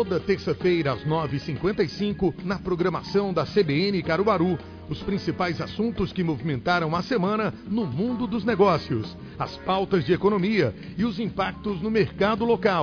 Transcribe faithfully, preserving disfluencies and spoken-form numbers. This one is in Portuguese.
Toda terça-feira, às nove e cinquenta e cinco, na programação da C B N Caruaru, os principais assuntos que movimentaram a semana no mundo dos negócios, as pautas de economia e os impactos no mercado local.